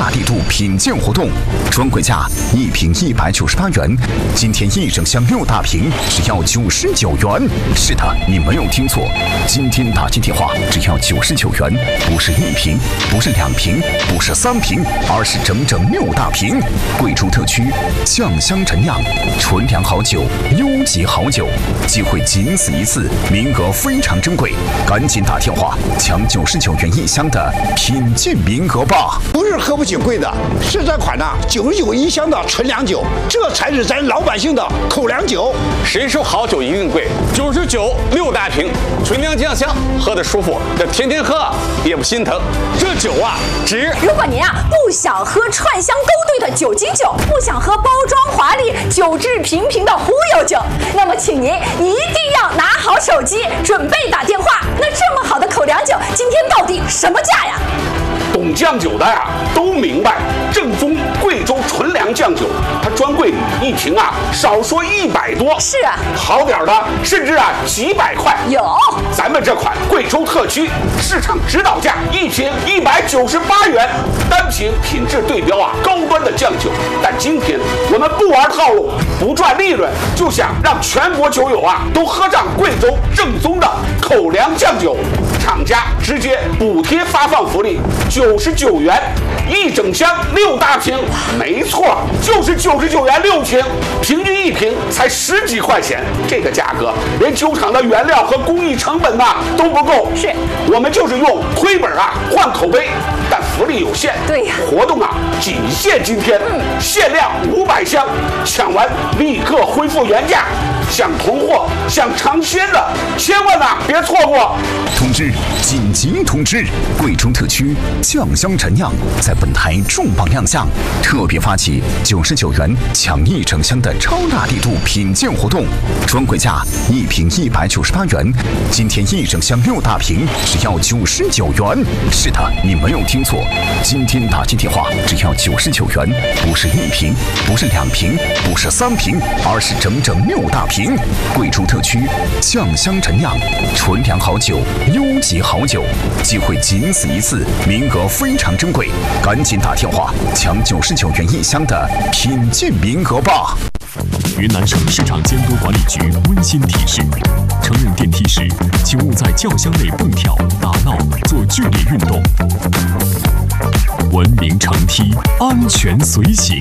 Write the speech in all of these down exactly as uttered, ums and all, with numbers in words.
大地度品鉴活动，专柜价一瓶一百九十八元，今天一整箱六大瓶只要九十九元。是的，你没有听错，今天打进电话只要九十九元，不是一瓶，不是两瓶，不是三瓶，而是整整六大瓶。贵州特区酱香陈酿纯粮好酒，优级好酒，机会仅此一次，名额非常珍贵，赶紧打电话抢九十九元一箱的品鉴名额吧！ 不是喝不起贵的，是这款呢九十九一箱的纯粮酒，这才是咱老百姓的口粮酒。 谁说好酒一定贵？九十九六大瓶，纯粮酱香，喝得舒服，这天天喝也不心疼。这酒啊值。 如果您啊不想喝串香勾兑的酒精酒，不想喝包装华丽、酒质平平的忽悠酒，那么请您一定要拿好手机，准备打电话。那这么好的口粮酒，今天到底什么价呀？ 懂酱酒的呀都明白，正宗贵州纯粮酱酒，它专柜里一瓶啊少说一百多， 是啊， 好点的甚至啊几百块有。 咱们这款贵州特区市场指导价一瓶一百九十八元，单瓶品质对标啊高端的酱酒。但今天我们不玩套路，不赚利润，就想让全国酒友啊都喝上贵州正宗的口粮酱酒。厂家直接补贴发放福利，九十九元一整箱六大瓶，没错，就是九十九元六瓶，平均一瓶才十几块钱。这个价格连酒厂的原料和工艺成本呐、啊、都不够。 是， 我们就是用亏本啊换口碑，但福利有限。 对呀， 活动啊仅限今天，嗯、限量五百箱，抢完立刻恢复原价。想囤货、想尝鲜的，千万啊别错过！ 通知，紧急通知！贵州特区酱香陈酿在本台重磅亮相，特别发起九十九元抢一整箱的超大地度品鉴活动，专柜价一瓶一百九十八元，今天一整箱六大瓶只要九十九元。是的，你没有听错，今天打进电话只要九十九元，不是一瓶，不是两瓶，不是三瓶，而是整整六大瓶。贵州特区酱香陈酿纯粮好酒，优级好酒，机会仅此一次，名额非常珍贵，赶紧打电话抢九十九元一箱的品鉴名额吧！ 云南省市场监督管理局温馨提示：乘用电梯时，请勿在轿厢内蹦跳、打闹、做剧烈运动。文明乘梯，安全随行。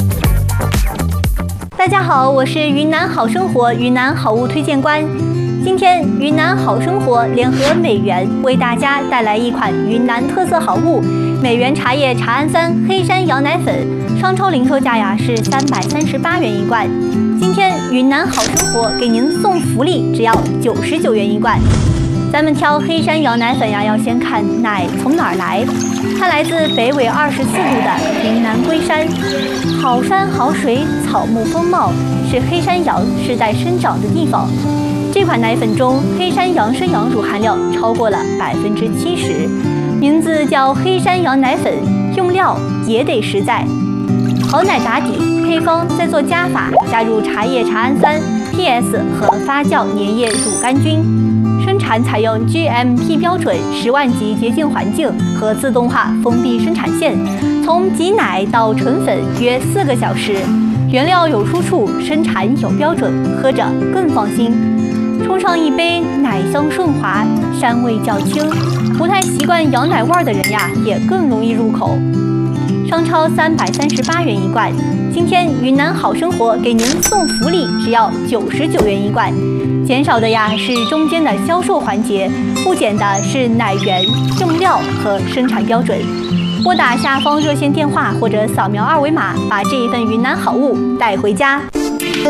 大家好，我是云南好生活云南好物推荐官。今天云南好生活联合美源为大家带来一款云南特色好物——美源茶叶茶氨酸黑山羊奶粉，商超零售价呀是三百三十八元一罐。今天云南好生活给您送福利，只要九十九元一罐。咱们挑黑山羊奶粉呀，要先看奶从哪儿来。它来自北纬二十四度的云南龟山，好山好水，草木丰茂，是黑山羊世代生长的地方。这款奶粉中黑山羊生羊乳含量超过了百分之七十，名字叫黑山羊奶粉，用料也得实在。好奶打底，配方再做加法，加入茶叶茶氨酸、P S 和发酵粘液乳杆菌。生产采用 G M P 标准十万级洁净环境和自动化封闭生产线，从挤奶到纯粉约四个小时。原料有出处，生产有标准，喝着更放心。冲上一杯，奶香顺滑，膻味较轻，不太习惯羊奶味的人呀，也更容易入口。商超三百三十八元一罐，今天云南好生活给您送福利，只要九十九元一罐。减少的呀是中间的销售环节，不减的是奶源、用料和生产标准。拨打下方热线电话或者扫描二维码，把这一份云南好物带回家。